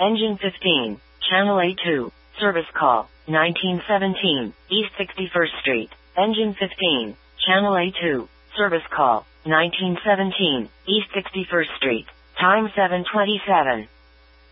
Engine 15, Channel A2, service call, 1917, East 61st Street. Engine 15, Channel A2, service call, 1917, East 61st Street. Time 7:27.